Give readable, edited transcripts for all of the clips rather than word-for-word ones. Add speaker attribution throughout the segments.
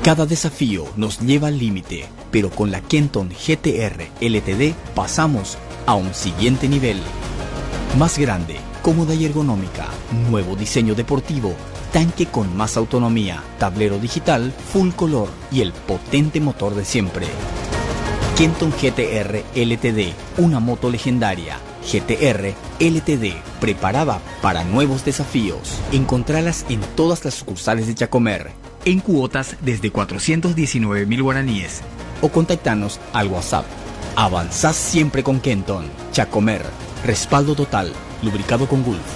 Speaker 1: Cada desafío nos lleva al límite, pero con la Kenton GT-R LTD pasamos a un siguiente nivel. Más grande, cómoda y ergonómica, nuevo diseño deportivo, tanque con más autonomía, tablero digital, full color y el potente motor de siempre. Kenton GT-R LTD, una moto legendaria. GT-R LTD, preparada para nuevos desafíos. Encontralas en todas las sucursales de Chacomer, en cuotas desde 419.000 guaraníes. O contactanos al WhatsApp. Avanzás siempre con Kenton. Chacomer, respaldo total, lubricado con Gulf.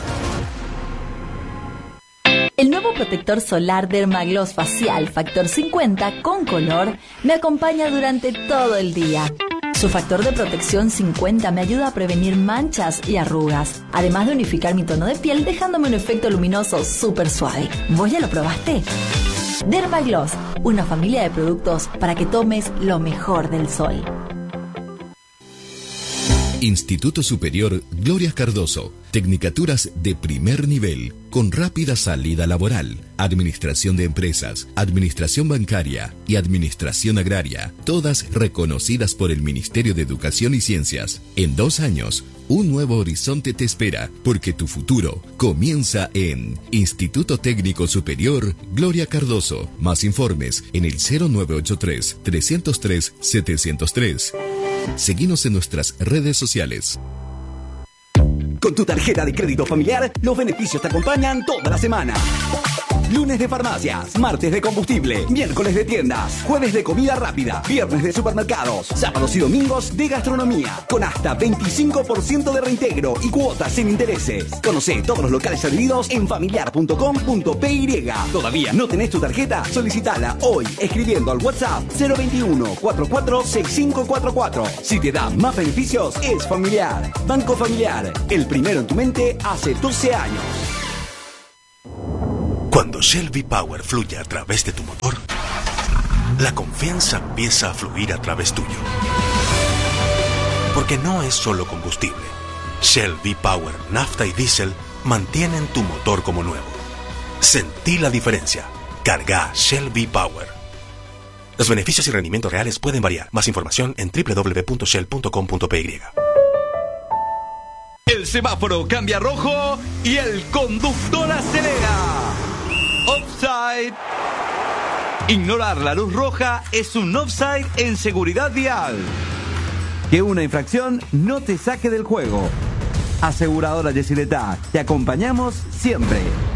Speaker 2: El nuevo protector solar Dermagloss Facial Factor 50 con color me acompaña durante todo el día. Su factor de protección 50 me ayuda a prevenir manchas y arrugas, además de unificar mi tono de piel dejándome un efecto luminoso súper suave. ¿Vos ya lo probaste? Dermagloss, una familia de productos para que tomes lo mejor del sol.
Speaker 3: Instituto Superior Gloria Cardoso. Tecnicaturas de primer nivel, con rápida salida laboral. Administración de empresas, administración bancaria y administración agraria. Todas reconocidas por el Ministerio de Educación y Ciencias. En 2 años, un nuevo horizonte te espera, porque tu futuro comienza en Instituto Técnico Superior Gloria Cardoso. Más informes en el 0983-303-703. Seguinos en nuestras redes sociales.
Speaker 4: Con tu tarjeta de crédito familiar, los beneficios te acompañan toda la semana. Lunes de farmacias, martes de combustible, miércoles de tiendas, jueves de comida rápida, viernes de supermercados, sábados y domingos de gastronomía, con hasta 25% de reintegro y cuotas sin intereses. Conocé todos los locales adheridos en familiar.com.py. ¿Todavía no tenés tu tarjeta? Solicitala hoy escribiendo al WhatsApp 021-446544. Si te da más beneficios, es Familiar. Banco Familiar, el primero en tu mente hace 12 años.
Speaker 5: Cuando Shell V-Power fluye a través de tu motor, la confianza empieza a fluir a través tuyo. Porque no es solo combustible. Shell V-Power, nafta y diésel mantienen tu motor como nuevo. Sentí la diferencia. Carga Shell V-Power. Los beneficios y rendimientos reales pueden variar. Más información en www.shell.com.py.
Speaker 6: El semáforo cambia a rojo y el conductor acelera. Offside. Ignorar la luz roja es un offside en seguridad vial.
Speaker 7: Que una infracción no te saque del juego. Aseguradora Yesileta, te acompañamos siempre.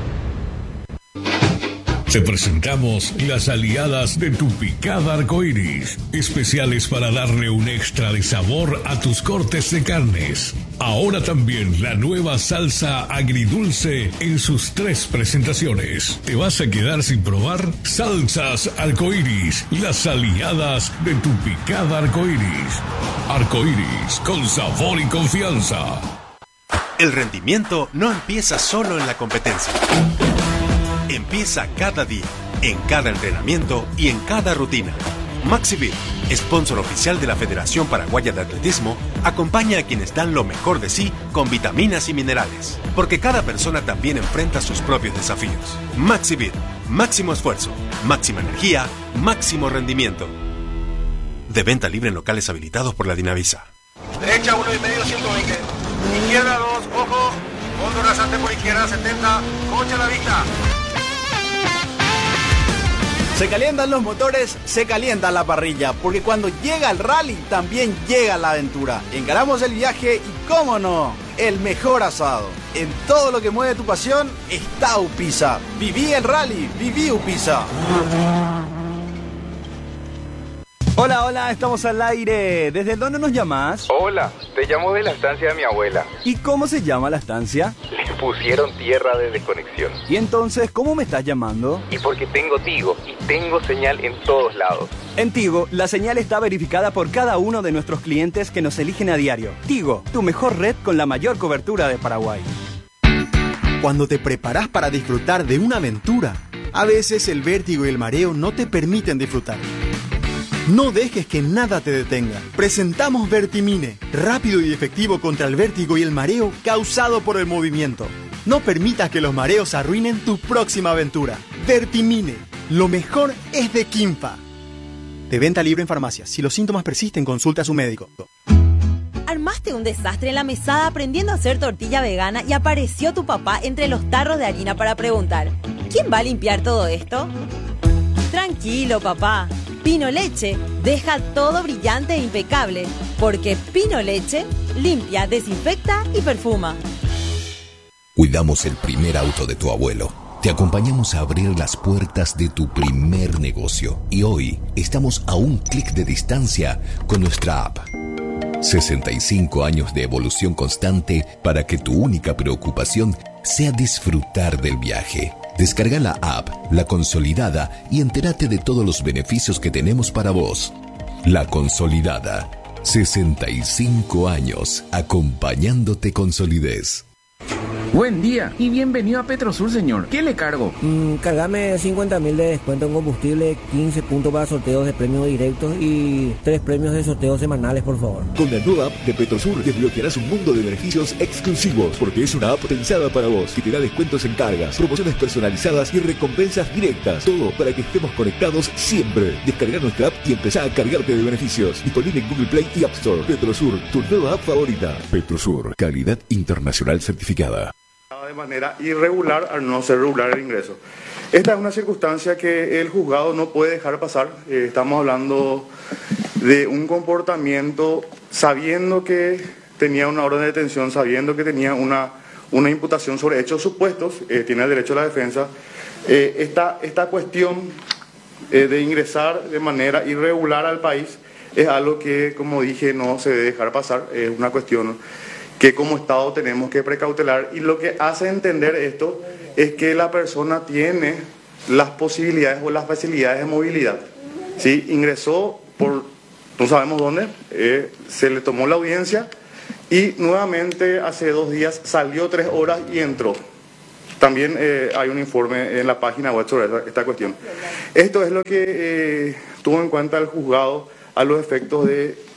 Speaker 8: Te presentamos las aliadas de tu picada arcoiris, especiales para darle un extra de sabor a tus cortes de carnes. Ahora también la nueva salsa agridulce en sus 3 presentaciones. ¿Te vas a quedar sin probar? Salsas arcoiris, las aliadas de tu picada arcoiris. Arcoiris, con sabor y confianza.
Speaker 5: El rendimiento no empieza solo en la competencia. Empieza cada día, en cada entrenamiento y en cada rutina. Maxivit, sponsor oficial de la Federación Paraguaya de Atletismo, acompaña a quienes dan lo mejor de sí con vitaminas y minerales, porque cada persona también enfrenta sus propios desafíos. Maxivit, máximo esfuerzo, máxima energía, máximo rendimiento. De venta libre en locales habilitados por la Dinavisa.
Speaker 9: Derecha 1,5, 120. Izquierda 2, ojo. Fondo rasante por izquierda 70. Coche a la vista.
Speaker 10: Se calientan los motores, se calienta la parrilla, porque cuando llega el rally también llega la aventura. Encaramos el viaje y, cómo no, el mejor asado. En todo lo que mueve tu pasión está Upisa. Viví el rally, viví Upisa.
Speaker 7: Hola, hola, estamos al aire. ¿Desde dónde nos llamas?
Speaker 11: Hola, te llamo de la estancia de mi abuela.
Speaker 7: ¿Y cómo se llama la estancia?
Speaker 11: Le pusieron tierra de desconexión.
Speaker 7: ¿Y entonces cómo me estás llamando?
Speaker 11: Y porque tengo Tigo y tengo señal en todos lados.
Speaker 7: En Tigo, la señal está verificada por cada uno de nuestros clientes que nos eligen a diario. Tigo, tu mejor red con la mayor cobertura de Paraguay.
Speaker 12: Cuando te preparás para disfrutar de una aventura, a veces el vértigo y el mareo no te permiten disfrutar. No dejes que nada te detenga. Presentamos Vertimine, rápido y efectivo contra el vértigo y el mareo causado por el movimiento. No permitas que los mareos arruinen tu próxima aventura. Vertimine, Lo mejor es de Quimpa. De venta libre en farmacias. Si los síntomas persisten, consulte a su médico.
Speaker 13: Armaste un desastre en la mesada aprendiendo a hacer tortilla vegana y apareció tu papá entre los tarros de harina para preguntar: ¿quién va a limpiar todo esto? Tranquilo, papá. Pino Leche deja todo brillante e impecable, porque Pino Leche limpia, desinfecta y perfuma.
Speaker 3: Cuidamos el primer auto de tu abuelo. Te acompañamos a abrir las puertas de tu primer negocio. Y hoy estamos a un clic de distancia con nuestra app. 65 años de evolución constante para que tu única preocupación sea disfrutar del viaje. Descarga la app, La Consolidada, y entérate de todos los beneficios que tenemos para vos. La Consolidada. 65 años acompañándote con solidez.
Speaker 14: Buen día y bienvenido a Petrosur, señor. ¿Qué le cargo?
Speaker 15: Cargame 50.000 de descuento en combustible, 15 puntos para sorteos de premios directos y 3 premios de sorteos semanales, por favor.
Speaker 16: Con la nueva app de Petrosur desbloquearás un mundo de beneficios exclusivos, porque es una app pensada para vos, que te da descuentos en cargas, promociones personalizadas y recompensas directas. Todo para que estemos conectados siempre. Descarga nuestra app y empezá a cargarte de beneficios. Disponible en Google Play y App Store. Petrosur, tu nueva app favorita. Petrosur, calidad internacional certificada.
Speaker 17: De manera irregular al no ser regular el ingreso. Esta es una circunstancia que el juzgado no puede dejar pasar. Estamos hablando de un comportamiento sabiendo que tenía una orden de detención, sabiendo que tenía una imputación sobre hechos supuestos, tiene el derecho a la defensa. Esta cuestión de ingresar de manera irregular al país es algo que, como dije, no se debe dejar pasar. Es una cuestión que como Estado tenemos que precautelar, y lo que hace entender esto es que la persona tiene las posibilidades o las facilidades de movilidad. ¿Sí? Ingresó por no sabemos dónde, se le tomó la audiencia y nuevamente hace 2 días salió 3 horas y entró. También hay un informe en la página web sobre esta cuestión. Esto es lo que tuvo en cuenta el juzgado a los efectos de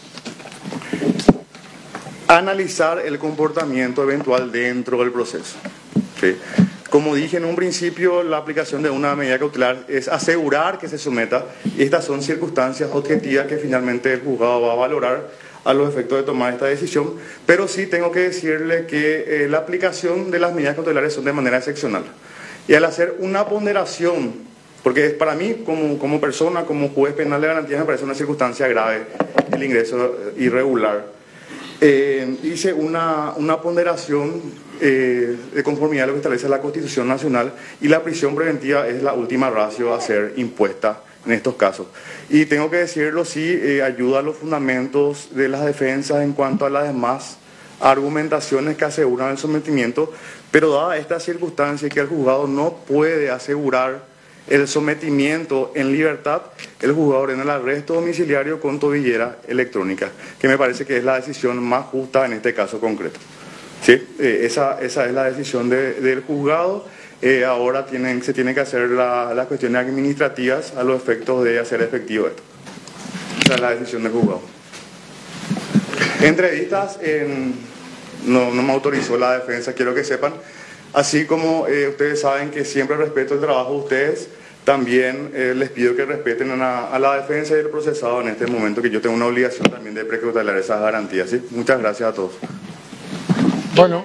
Speaker 17: analizar el comportamiento eventual dentro del proceso. ¿Sí? Como dije en un principio, la aplicación de una medida cautelar es asegurar que se someta, y estas son circunstancias objetivas que finalmente el juzgado va a valorar a los efectos de tomar esta decisión, pero sí tengo que decirle que la aplicación de las medidas cautelares son de manera excepcional. Y al hacer una ponderación, porque para mí como persona, como juez penal de garantías, me parece una circunstancia grave el ingreso irregular. Hice una ponderación de conformidad a lo que establece la Constitución Nacional, y la prisión preventiva es la última ratio a ser impuesta en estos casos. Y tengo que decirlo, sí, ayuda a los fundamentos de las defensas en cuanto a las demás argumentaciones que aseguran el sometimiento, pero dada esta circunstancia que el juzgado no puede asegurar el sometimiento en libertad, el juzgado ordena el arresto domiciliario con tobillera electrónica, que me parece que es la decisión más justa en este caso concreto. ¿Sí? Esa es la decisión del juzgado. Ahora se tienen que hacer las cuestiones administrativas a los efectos de hacer efectivo esto. Esa es la decisión del juzgado. Entrevistas, no me autorizó la defensa, quiero que sepan. Así como ustedes saben que siempre respeto el trabajo de ustedes, también les pido que respeten a la defensa y el procesado en este momento, que yo tengo una obligación también de precautelar esas garantías. ¿Sí? Muchas gracias a todos.
Speaker 18: Bueno,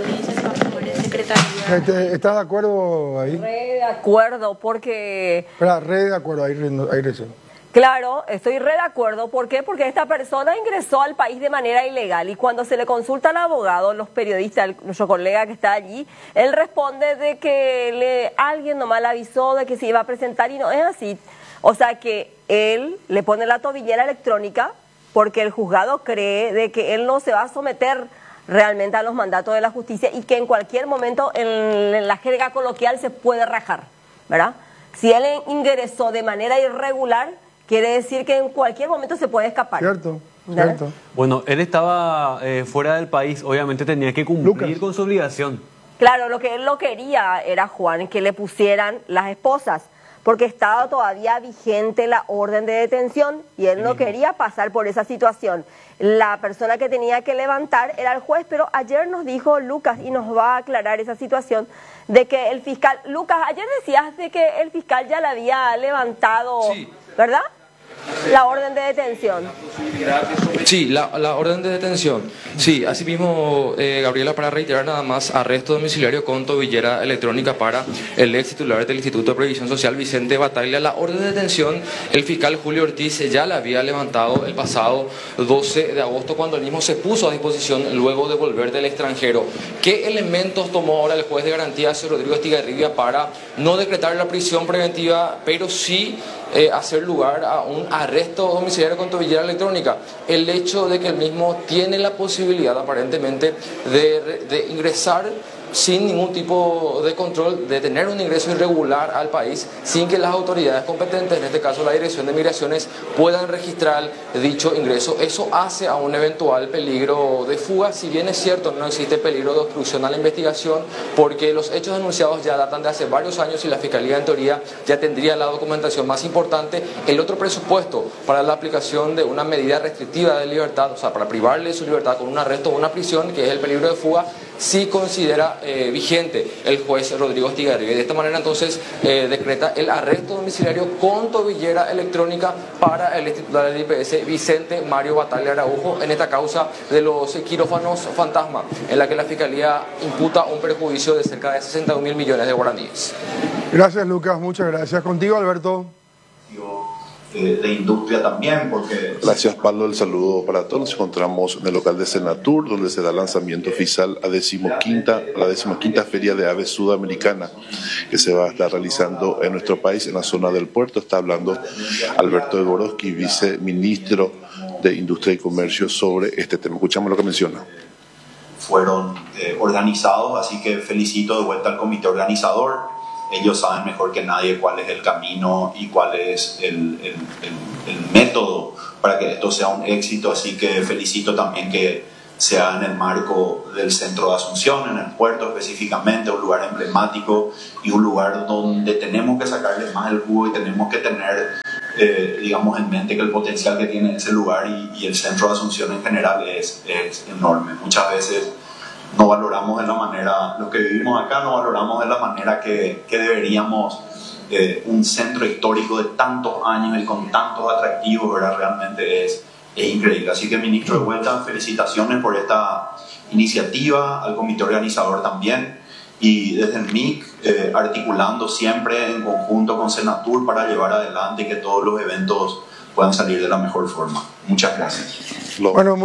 Speaker 18: ¿estás de acuerdo ahí?
Speaker 19: Re de acuerdo, porque...
Speaker 18: Espera, re de acuerdo, ahí recién.
Speaker 19: Claro, estoy re de acuerdo. ¿Por qué? Porque esta persona ingresó al país de manera ilegal, y cuando se le consulta al abogado, los periodistas, nuestro colega que está allí, él responde de que alguien nomás le avisó de que se iba a presentar, y no es así. O sea que él le pone la tobillera electrónica porque el juzgado cree de que él no se va a someter realmente a los mandatos de la justicia, y que en cualquier momento en la jerga coloquial se puede rajar, ¿verdad? Si él ingresó de manera irregular, quiere decir que en cualquier momento se puede escapar.
Speaker 18: Cierto.
Speaker 20: Bueno, él estaba fuera del país, obviamente tenía que cumplir con su obligación.
Speaker 19: Claro, lo que él no quería era, Juan, que le pusieran las esposas, porque estaba todavía vigente la orden de detención y él no quería pasar por esa situación. La persona que tenía que levantar era el juez, pero ayer nos dijo Lucas, y nos va a aclarar esa situación, de que el fiscal... Lucas, ayer decías de que el fiscal ya la había levantado, sí, ¿verdad? La orden de detención.
Speaker 21: Sí, la orden de detención. Sí, asimismo, Gabriela, para reiterar nada más, arresto domiciliario con tobillera electrónica para el ex titular del Instituto de Previsión Social, Vicente Bataglia. La orden de detención, el fiscal Julio Ortiz ya la había levantado el pasado 12 de agosto, cuando el mismo se puso a disposición luego de volver del extranjero. ¿Qué elementos tomó ahora el juez de garantía, Rodrigo Estigarribia, para no decretar la prisión preventiva, pero sí hacer lugar a un arresto domiciliario con tobillera electrónica? El hecho de que el mismo tiene la posibilidad aparentemente de ingresar sin ningún tipo de control, de tener un ingreso irregular al país sin que las autoridades competentes, en este caso la Dirección de Migraciones, puedan registrar dicho ingreso. Eso hace a un eventual peligro de fuga. Si bien es cierto, no existe peligro de obstrucción a la investigación, porque los hechos denunciados ya datan de hace varios años y la Fiscalía en teoría ya tendría la documentación más importante. El otro presupuesto para la aplicación de una medida restrictiva de libertad, o sea, para privarle de su libertad con un arresto o una prisión, que es el peligro de fuga, sí considera vigente el juez Rodrigo Estigarribia. De esta manera entonces decreta el arresto domiciliario con tobillera electrónica para el titular del IPS, Vicente Mario Bataglia Araujo, en esta causa de los quirófanos fantasma, en la que la Fiscalía imputa un perjuicio de cerca de 61.000 millones de guaraníes.
Speaker 18: Gracias, Lucas, muchas gracias. Contigo, Alberto.
Speaker 22: De industria también, porque... Gracias, Pablo. El saludo para todos. Nos encontramos en el local de Senatur, donde se da lanzamiento oficial a la 15ª Feria de Aves Sudamericana, que se va a estar realizando en nuestro país, en la zona del puerto. Está hablando Alberto Egoroski, viceministro de Industria y Comercio, sobre este tema. Escuchamos lo que menciona.
Speaker 23: Fueron organizados, así que felicito de vuelta al comité organizador. Ellos saben mejor que nadie cuál es el camino y cuál es el método para que esto sea un éxito, así que felicito también que sea en el marco del centro de Asunción, en el puerto específicamente, un lugar emblemático y un lugar donde tenemos que sacarle más el jugo y tenemos que tener, digamos, en mente que el potencial que tiene ese lugar y el centro de Asunción en general es enorme. Muchas veces no valoramos de la manera, lo que vivimos acá, no valoramos de la manera que deberíamos un centro histórico de tantos años y con tantos atractivos, ¿verdad? Realmente es increíble. Así que, ministro, de vuelta, felicitaciones por esta iniciativa, al comité organizador también, y desde el MIC articulando siempre en conjunto con Senatur para llevar adelante y que todos los eventos puedan salir de la mejor forma. Muchas gracias.
Speaker 18: Bueno,